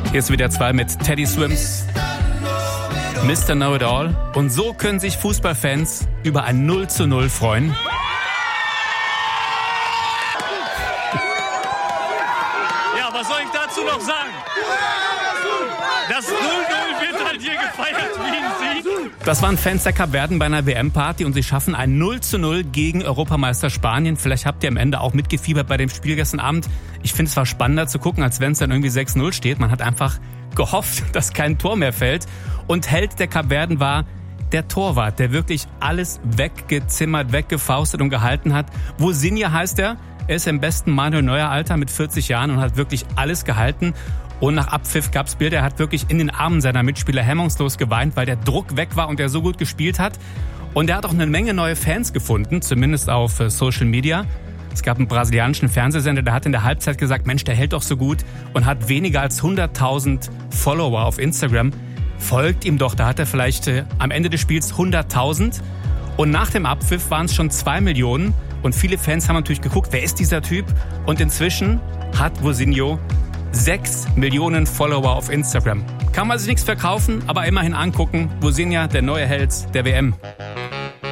Hier ist wieder 2 mit Teddy Swims, Mr. Know-It-All. Und so können sich Fußballfans über ein 0:0 freuen. Ja, was soll ich dazu noch sagen? Das 0:0 wird halt hier gefeiert wie ein Sieg. Das waren Fans der Kapverden bei einer WM-Party und sie schaffen ein 0:0 gegen Europameister Spanien. Vielleicht habt ihr am Ende auch mitgefiebert bei dem Spiel gestern Abend. Ich finde, es war spannender zu gucken, als wenn es dann irgendwie 6:0 steht. Man hat einfach gehofft, dass kein Tor mehr fällt. Und Held der Kapverden war der Torwart, der wirklich alles weggezimmert, weggefaustet und gehalten hat. Vozinha heißt er. Er ist im besten Manuel Neuer Alter mit 40 Jahren und hat wirklich alles gehalten. Und nach Abpfiff gab's Bilder, er hat wirklich in den Armen seiner Mitspieler hemmungslos geweint, weil der Druck weg war und er so gut gespielt hat. Und er hat auch eine Menge neue Fans gefunden, zumindest auf Social Media. Es gab einen brasilianischen Fernsehsender, der hat in der Halbzeit gesagt, Mensch, der hält doch so gut und hat weniger als 100.000 Follower auf Instagram. Folgt ihm doch, da hat er vielleicht am Ende des Spiels 100.000. Und nach dem Abpfiff waren es schon 2 Millionen. Und viele Fans haben natürlich geguckt, wer ist dieser Typ? Und inzwischen hat Vozinha 6 Millionen Follower auf Instagram. Kann man sich nichts verkaufen, aber immerhin angucken. Vozinha, der neue Held der WM.